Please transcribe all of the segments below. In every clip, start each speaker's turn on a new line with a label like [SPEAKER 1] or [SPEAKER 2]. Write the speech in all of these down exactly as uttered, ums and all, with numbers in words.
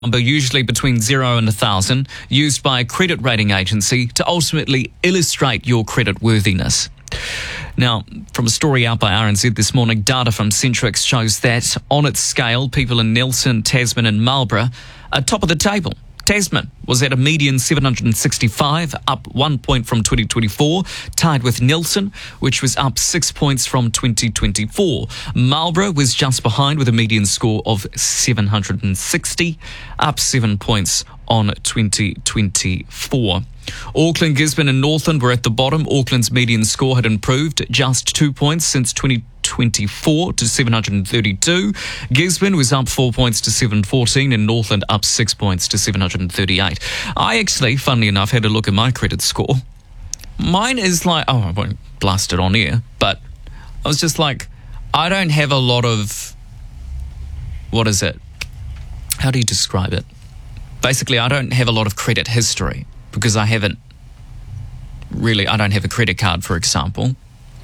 [SPEAKER 1] number, usually between zero and a thousand, used by a credit rating agency to ultimately illustrate your credit worthiness. Now, from a story out by R N Z this morning, data from Centrix shows that on its scale, people in Nelson, Tasman and Marlborough are top of the table. Tasman was at a median seven hundred sixty-five, up one point from twenty twenty-four, tied with Nelson, which was up six points from twenty twenty-four. Marlborough was just behind with a median score of seven hundred sixty, up seven points on twenty twenty-four. Auckland, Gisborne and Northland were at the bottom. Auckland's median score had improved just two points since twenty twenty-four to seven hundred thirty-two. Gisborne was up four points to seven fourteen and Northland up six points to seven hundred thirty-eight. I actually, funnily enough, had a look at my credit score. Mine is like, oh, I won't blast it on air, but I was just like, I don't have a lot of, what is it? How do you describe it? Basically, I don't have a lot of credit history because I haven't really, I don't have a credit card, for example.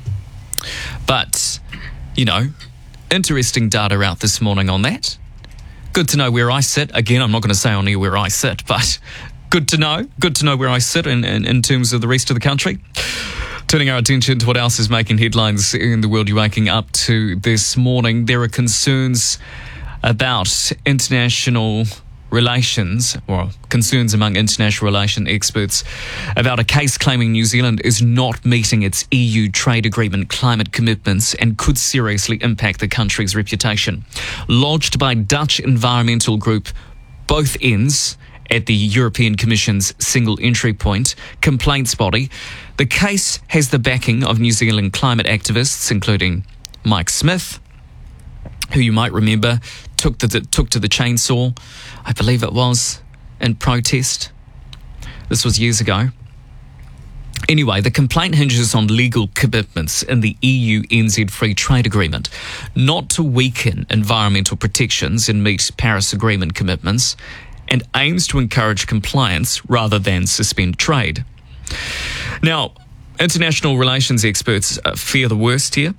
[SPEAKER 1] But, you know, interesting data out this morning on that. Good to know where I sit. Again, I'm not going to say on here where I sit, but good to know. Good to know where I sit in, in, in terms of the rest of the country. Turning our attention to what else is making headlines in the world you're waking up to this morning. There are concerns about international relations, or concerns among international relation experts about a case claiming New Zealand is not meeting its E U trade agreement climate commitments and could seriously impact the country's reputation. Lodged by Dutch environmental group Both Ends at the European Commission's single entry point complaints body, the case has the backing of New Zealand climate activists, including Mike Smith, who you might remember took to the, took to the chainsaw, I believe it was, in protest. This was years ago. Anyway, the complaint hinges on legal commitments in the E U N Z Free Trade Agreement, not to weaken environmental protections and meet Paris Agreement commitments, and aims to encourage compliance rather than suspend trade. Now, international relations experts uh, fear the worst here.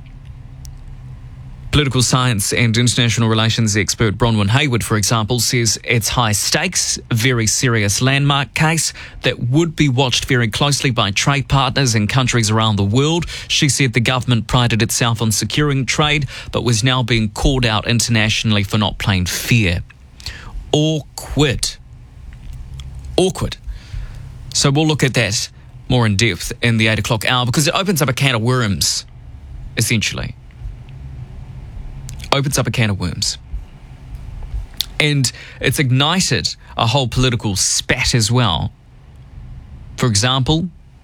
[SPEAKER 1] Political science and international relations expert Bronwyn Hayward, for example, says it's high stakes, a very serious landmark case that would be watched very closely by trade partners in countries around the world. She said the government prided itself on securing trade, but was now being called out internationally for not playing fair. Awkward. Awkward. So we'll look at that more in depth in the eight o'clock hour because it opens up a can of worms, essentially. Opens up a can of worms. And it's ignited a whole political spat as well. For example,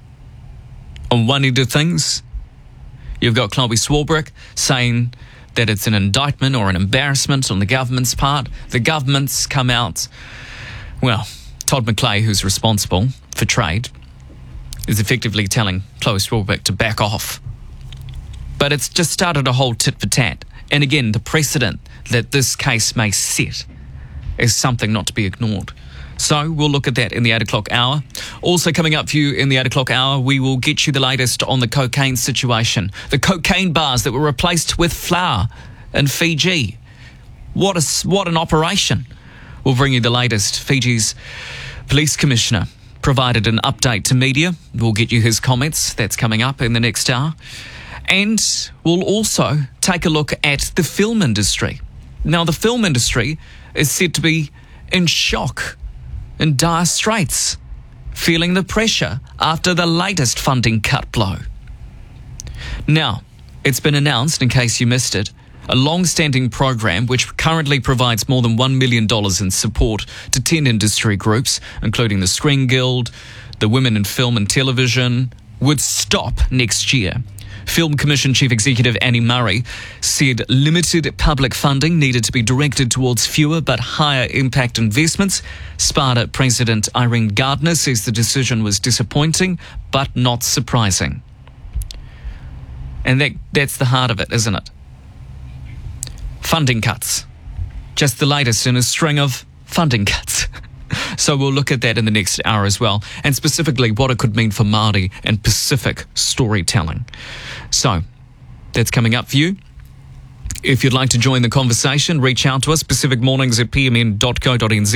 [SPEAKER 1] on one end of things, you've got Chloe Swarbrick saying that it's an indictment or an embarrassment on the government's part. The government's come out, well, Todd McClay, who's responsible for trade, is effectively telling Chloe Swarbrick to back off. But it's just started a whole tit for tat. And again, the precedent that this case may set is something not to be ignored. So we'll look at that in the eight o'clock hour. Also coming up for you in the eight o'clock hour, we will get you the latest on the cocaine situation. The cocaine bars that were replaced with flour in Fiji. What a, what an operation. We'll bring you the latest. Fiji's police commissioner provided an update to media. We'll get you his comments. That's coming up in the next hour. And we'll also take a look at the film industry. Now, the film industry is said to be in shock, in dire straits, feeling the pressure after the latest funding cut blow. Now, it's been announced, in case you missed it, a long-standing program which currently provides more than one million dollars in support to ten industry groups, including the Screen Guild, the Women in Film and Television, would stop next year. Film Commission Chief Executive Annie Murray said limited public funding needed to be directed towards fewer but higher impact investments. SPADA President Irene Gardner says the decision was disappointing but not surprising. And that, that's the heart of it, isn't it? Funding cuts. Just the latest in a string of funding cuts. So we'll look at that in the next hour as well, and specifically what it could mean for Māori and Pacific storytelling. So that's coming up for you. If you'd like to join the conversation, reach out to us, pacific mornings at p m n dot co dot n z.